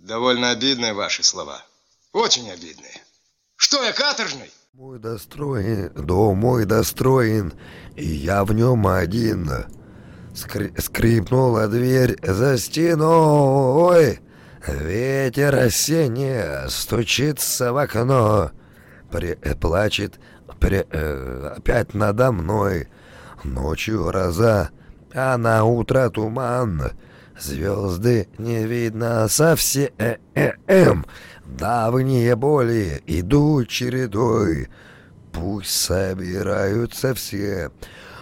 Довольно обидные ваши слова. Очень обидные. Что я, каторжный? Дом мой достроен, и я в нем один. Скрипнула дверь за стеной. Ветер осенний стучится в окно. Плачет опять надо мной. Ночью гроза, а на утро туман. Звезды не видно совсем. Давние боли идут чередой. Пусть собираются все,